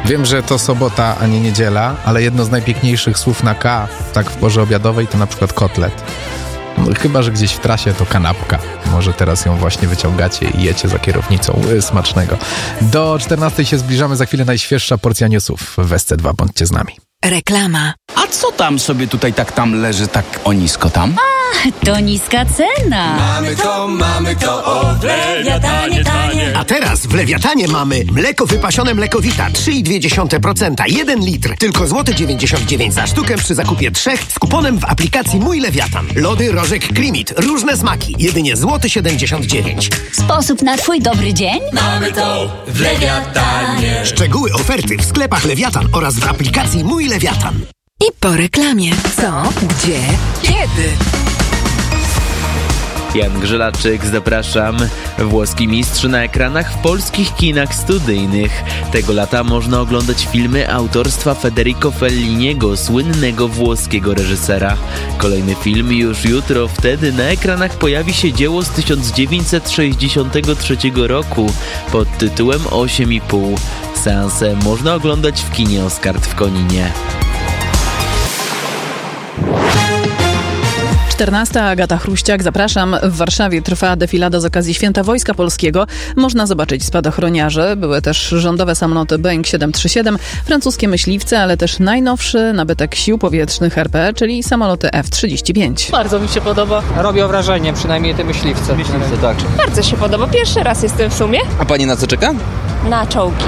Wiem, że to sobota, a nie niedziela, ale jedno z najpiękniejszych słów na K, tak w porze obiadowej, to na przykład kotlet. No, chyba że gdzieś w trasie to kanapka. Może teraz ją właśnie wyciągacie i jecie za kierownicą. Smacznego. Do 14 się zbliżamy, za chwilę najświeższa porcja newsów w SC2. Bądźcie z nami. Reklama. A co tam sobie tutaj tam leży tak o nisko tam? To niska cena. Mamy to, o, w Lewiatanie tanie. A teraz w Lewiatanie mamy mleko wypasione Mlekowita 3,2%, 1 litr, tylko złoty 99 za sztukę przy zakupie 3 z kuponem w aplikacji Mój Lewiatan. Lody Rożek Creamit, różne smaki, jedynie złoty 79. Sposób na twój dobry dzień? Mamy to w Lewiatanie. Szczegóły oferty w sklepach Lewiatan oraz w aplikacji Mój Lewiatan. I po reklamie. Co? Gdzie? Kiedy? Jan Grzelaczyk, zapraszam. Włoski mistrz na ekranach w polskich kinach studyjnych. Tego lata można oglądać filmy autorstwa Federico Felliniego, słynnego włoskiego reżysera. Kolejny film już jutro, wtedy na ekranach pojawi się dzieło z 1963 roku pod tytułem 8,5. Seansę można oglądać w kinie Oskard w Koninie. 14. Agata Chruściak, zapraszam. W Warszawie trwa defilada z okazji Święta Wojska Polskiego. Można zobaczyć spadochroniarze. Były też rządowe samoloty Boeing 737, francuskie myśliwce, ale też najnowszy nabytek sił powietrznych RP, czyli samoloty F-35. Bardzo mi się podoba. Robią wrażenie, przynajmniej te myśliwce. Myśliwce, tak. Bardzo się podoba. Pierwszy raz jestem w sumie. A pani na co czeka? Na czołgi.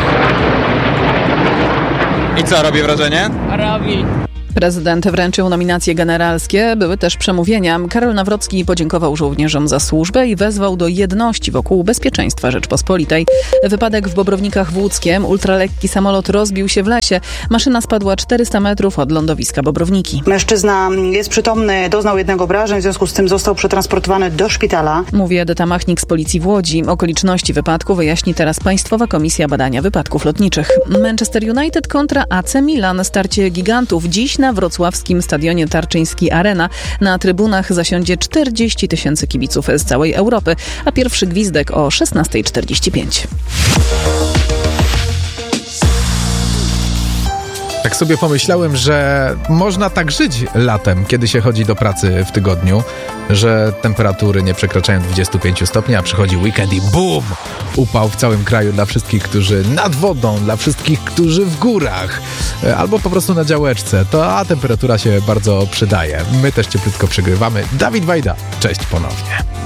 I co, robi wrażenie? Robi. Prezydent wręczył nominacje generalskie, były też przemówienia. Karol Nawrocki podziękował żołnierzom za służbę i wezwał do jedności wokół bezpieczeństwa Rzeczpospolitej. Wypadek w Bobrownikach w Łódzkiem. Ultralekki samolot rozbił się w lesie. Maszyna spadła 400 metrów od lądowiska Bobrowniki. Mężczyzna jest przytomny, doznał jednego obrażeń, w związku z tym został przetransportowany do szpitala. Mówi Edyta Machnik z Policji w Łodzi. Okoliczności wypadku wyjaśni teraz Państwowa Komisja Badania Wypadków Lotniczych. Manchester United kontra AC Milan. Starcie gigantów dziś na wrocławskim stadionie Tarczyński Arena. Na trybunach zasiądzie 40 000 kibiców z całej Europy, a pierwszy gwizdek o 16:45. Tak sobie pomyślałem, że można tak żyć latem, kiedy się chodzi do pracy w tygodniu, że temperatury nie przekraczają 25 stopni, a przychodzi weekend i BUM! Upał w całym kraju dla wszystkich, którzy nad wodą, dla wszystkich, którzy w górach, albo po prostu na działeczce. Ta temperatura się bardzo przydaje. My też cieplutko przegrywamy. Dawid Wajda, cześć ponownie.